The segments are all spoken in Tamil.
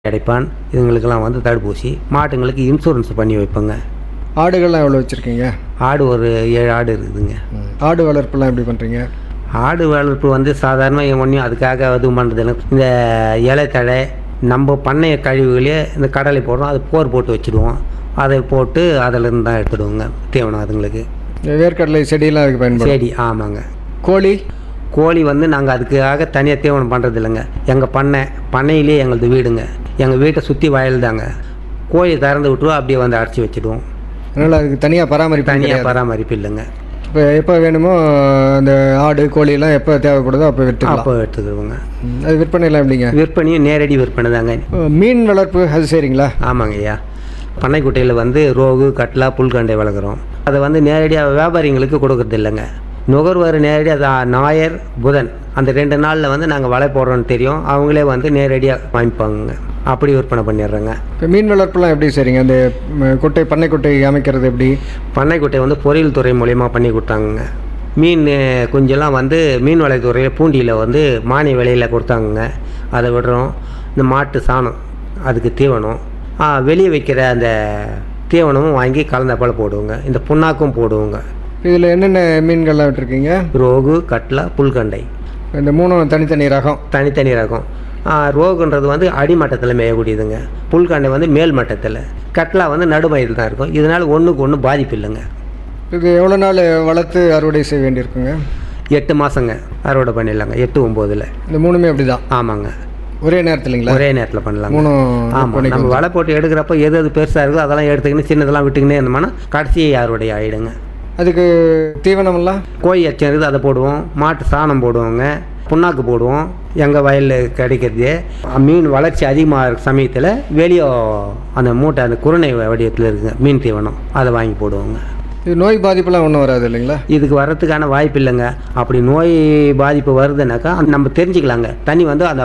அடைப்பான் இதுங்களுக்கெல்லாம் வந்து தடுப்பூசி. மாட்டுங்களுக்கு இன்சூரன்ஸ் பண்ணி வைப்போங்க. ஆடுகள்லாம் எவ்வளோ வச்சுருக்கீங்க? ஆடு ஒரு 7 ஆடு இருக்குதுங்க. ஆடு வளர்ப்புலாம் எப்படி பண்ணுறீங்க? ஆடு வளர்ப்பு வந்து சாதாரண ஒன்றும் அதுக்காக எதுவும் பண்ணுறதில்ல. இந்த இலைத்தழை நம்ம பண்ணைய கழிவுகளே இந்த கடலை போடுறோம், அது போர் போட்டு வச்சுடுவோம். அதை போட்டு அதிலேருந்து தான் எடுத்துடுவோங்க தீவனம் அதுங்களுக்கு. வேர்க்கடலை செடியெல்லாம் அதுக்கு பயன்படும். செடி ஆமாங்க. கோழி கோழி வந்து நாங்கள் அதுக்காக தனியாக தீவனம் பண்ணுறது இல்லைங்க. எங்கள் பண்ணையிலே எங்களது வீடுங்க. எங்கள் வீட்டை சுற்றி வயல் தாங்க. கோழி திறந்து விட்டுருவோம், அப்படியே வந்து அடைச்சி வச்சுடுவோம். அதனால் அதுக்கு தனியாக பராமரிப்பு இல்லைங்க. இப்போ எப்போ வேணுமோ அந்த ஆடு கோழியெல்லாம் எப்போ தேவைப்படுதோ அப்போ அப்போ எடுத்துக்கிடுவோங்க. அது விற்பனைலாம் எப்படிங்க? விற்பனையும் நேரடி விற்பனை தாங்க. மீன் வளர்ப்பு அது சரிங்களா? ஆமாங்க ஐயா. பண்ணைக்குட்டையில் வந்து ரோகு, கட்லா, புல்கண்டை வளர்க்குறோம். அதை வந்து நேரடியாக வியாபாரிங்களுக்கு கொடுக்கறது இல்லைங்க. நுகர்வோர் நேரடியாக ஞாயிறு, புதன் அந்த 2 நாளில் வந்து நாங்கள் வலை போடுறோன்னு தெரியும். அவங்களே வந்து நேரடியாக வாங்கிப்பாங்க. அப்படி விற்பனை பண்ணிடுறோங்க. இப்போ மீன் வளர்ப்புலாம் எப்படி சரிங்க? அந்த பண்ணைக்குட்டை அமைக்கிறது எப்படி? பண்ணைக்குட்டை வந்து பொறியியல் துறை மூலயமா பண்ணி கொடுத்தாங்க. மீன் குஞ்செல்லாம் வந்து மீன் வலைத்துறையில் பூண்டியில் வந்து மானிய விலையில் கொடுத்தாங்க. அதை விடுறோம். இந்த மாட்டு சாணம் அதுக்கு தீவனம், வெளியே வைக்கிற அந்த தீவனமும் வாங்கி கலந்தப்பால் போடுவோங்க. இந்த புண்ணாக்கும் போடுவோங்க. இதில் என்னென்ன மீன்கள்லாம் விட்டுருக்கீங்க? ரோகு, கட்லா, புல்கண்டை. இந்த 3 தனித்தனி ரகம். ரோகுன்றது வந்து அடிமட்டத்தில் மேயக்கூடியதுங்க. புல்கண்டை வந்து மேல் மட்டத்தில், கட்லா வந்து நடுமயில் தான் இருக்கும். இதனால் ஒன்றுக்கு ஒன்று பாதிப்பு இல்லைங்க. இது எவ்வளோ நாள் வளர்த்து அறுவடை செய்ய வேண்டியிருக்குங்க? 8 மாதங்க அறுவடை பண்ணிடலாங்க. 8, 9. இந்த 3மே அப்படி தான்? ஆமாங்க. ஒரே நேரத்துலங்களா? ஒரே நேரத்தில் பண்ணலாம். 3 ஆமாம். நம்ம வலை போட்டு எடுக்கிறப்ப எது பெருசாக இருக்கோ அதெல்லாம் எடுத்துக்கின்னு சின்னதெல்லாம் விட்டுக்கினே இருந்தோம்னா கடைசி அறுவடை ஆகிடுங்க. அதுக்கு தீவனமெல்லாம் கோழி எச்சம் இருக்குது, அதை போடுவோம். மாட்டு சாணம் போடுவோங்க, புண்ணாக்கு போடுவோம். எங்கள் வயலில் கிடைக்கிறது. மீன் வளர்ச்சி அதிகமாக இருக்க சமயத்தில் வெளியே அந்த மூட்டை அந்த குருணை வடிவத்தில் இருக்குங்க மீன் தீவனம், அதை வாங்கி போடுவோங்க. இது நோய் பாதிப்புலாம் ஒன்றும் வராது இல்லைங்களா? இதுக்கு வர்றதுக்கான வாய்ப்பு இல்லைங்க. அப்படி நோய் பாதிப்பு வருதுனாக்கா நம்ம தெரிஞ்சுக்கலாங்க. தண்ணி வந்து அந்த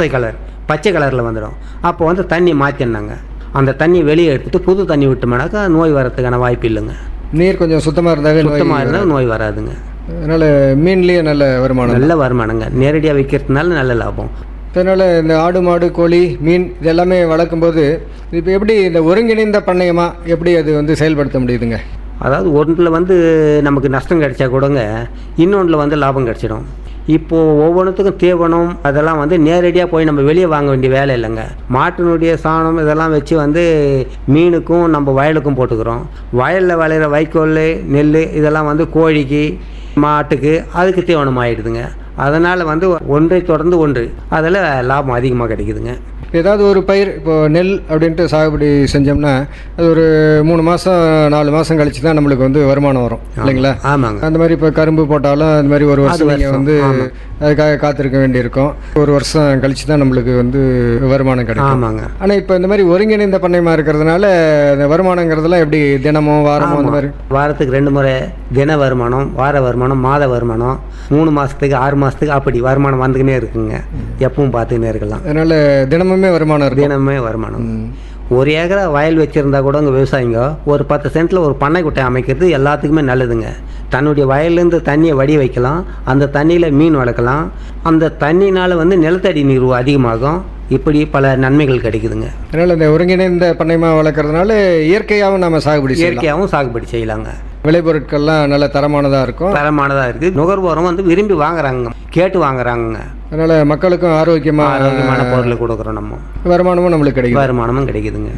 பச்சை கலரில் வந்துடும். அப்போ வந்து தண்ணி மாற்றினாங்க. அந்த தண்ணி வெளியே எடுத்துகிட்டு புது தண்ணி விட்டோம்னாக்கா நோய் வர்றதுக்கான வாய்ப்பு இல்லைங்க. நீர் கொஞ்சம் சுத்தமாக இருந்தால் நோய் வராதுங்க. அதனால் மீன்லேயே நல்ல வருமானங்க. நேரடியாக விற்கிறதுனால நல்ல லாபம். அதனால் இந்த ஆடு, மாடு, கோழி, மீன் இது எல்லாமே வளர்க்கும்போது இப்போ எப்படி இந்த ஒருங்கிணைந்த பண்ணையமாக எப்படி அது வந்து செயல்படுத்த முடியுதுங்க? அதாவது ஒன்றில் வந்து நமக்கு நஷ்டம் கிடைச்சா கூடங்க இன்னொன்றில் வந்து லாபம் கிடைச்சிடும். இப்போது ஒவ்வொன்றுத்துக்கும் தீவனம் அதெல்லாம் வந்து நேரடியாக போய் நம்ம வெளியே வாங்க வேண்டிய வேலை இல்லைங்க. மாட்டினுடைய சாணம் இதெல்லாம் வச்சு வந்து மீனுக்கும் நம்ம வயலுக்கும் போட்டுக்கிறோம். வயலில் விளையிற வைக்கோல், நெல் இதெல்லாம் வந்து கோழிக்கு, மாட்டுக்கு அதுக்கு தீவனம் ஆகிடுதுங்க. அதனால் வந்து ஒன்றை தொடர்ந்து ஒன்று அதில் லாபம் அதிகமாக கிடைக்குதுங்க. ஏதாவது ஒரு பயிர் இப்போது நெல் அப்படின்ட்டு சாகுபடி செஞ்சோம்னா அது ஒரு 3 மாதம் 4 மாதம் கழிச்சு தான் நம்மளுக்கு வந்து வருமானம் வரும் இல்லைங்களா? ஆமாங்க. அந்த மாதிரி இப்போ கரும்பு போட்டாலும் அந்த மாதிரி ஒரு வருஷம் நீங்கள் வந்து அதுக்காக காத்திருக்க வேண்டியிருக்கும். ஒரு வருஷம் கழிச்சு தான் நம்மளுக்கு வந்து வருமானம் கிடைக்கும். ஆமாங்க. ஆனால் இப்போ இந்த மாதிரி ஒருங்கிணைந்த பண்ணையமாக இருக்கிறதுனால இந்த வருமானங்கிறதுலாம் எப்படி தினமோ வாரமோ அந்த மாதிரி? வாரத்துக்கு 2 முறை தின வருமானம், வார வருமானம், மாத வருமானம், 3 மாதத்துக்கு 6 மாதத்துக்கு அப்படி வருமானம் வந்துக்கினே இருக்குங்க. எப்பவும் பார்த்துக்கினே இருக்கலாம். அதனால் தினமுமே வருமானம். 1 ஏக்கரா வயல் வச்சுருந்தா கூட உங்கள் விவசாயிங்க ஒரு 10 சென்ட்டில் ஒரு பண்ணைக்குட்டை அமைக்கிறது எல்லாத்துக்குமே நல்லதுங்க. தன்னுடைய வயல்லேருந்து தண்ணியை வடி வைக்கலாம், அந்த தண்ணியில் மீன் வளர்க்கலாம், அந்த தண்ணினால் வந்து நிலத்தடி நீர் அதிகமாகும். இப்படி பல நன்மைகள் கிடைக்குதுங்க. அதனால் இந்த ஒருங்கிணைந்த பண்ணையமாக வளர்க்குறதுனால இயற்கையாகவும் சாகுபடி செய்யலாங்க. விளைபொருட்கள்லாம் நல்ல தரமானதாக இருக்குது. நுகர்வோரும் வந்து விரும்பி வாங்குறாங்க, கேட்டு வாங்குறாங்க. அதனால் மக்களுக்கும் ஆரோக்கியமான பொருள் கொடுக்குறோம். நம்ம வருமானமும் நம்மளுக்கு கிடைக்குதுங்க.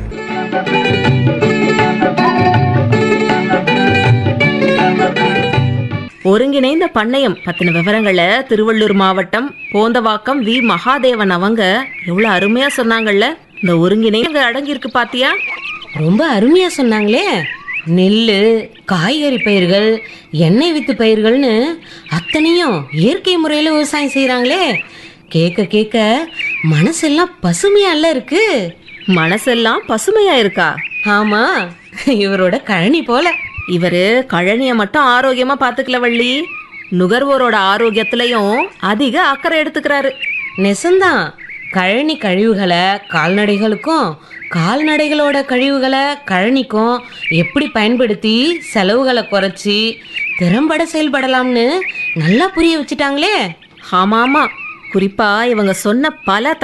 ஒருங்கிணைந்த பண்ணையம் பத்தின விவரங்களை திருவள்ளூர் மாவட்டம் போந்தவாக்கம் வி. மகாதேவன் அவங்க எவ்வளவு அருமையா சொன்னாங்கல்ல. இந்த ஒருங்கிணைந்த அடங்கியிருக்கு பாத்தியா? ரொம்ப அருமையா சொன்னாங்களே. நெல், காய்கறி பயிர்கள், எண்ணெய் வித்து பயிர்கள்னு அத்தனையும் இயற்கை முறையில் விவசாயம் செய்கிறாங்களே. கேட்க கேட்க மனசெல்லாம் பசுமையால இருக்கு. மனசெல்லாம் பசுமையா இருக்கா? ஆமா, இவரோட கழனி போல. இவரு கழனிய மட்டும் ஆரோக்கியமா பாத்துக்கல வள்ளி, நுகர்வோரோட ஆரோக்கியத்திலையும் அதிக அக்கறை எடுத்துக்கிறாரு. நெசந்தான். கழனி கழிவுகளை கால்நடைகளுக்கும், கால்நடைகளோட கழிவுகளை கழனிக்கும் எப்படி பயன்படுத்தி செலவுகளை குறைச்சி திறம்பட செயல்படலாம்னு நல்லா புரிய வச்சுட்டாங்களே. ஆமாமா, குறிப்பா இவங்க சொன்ன பல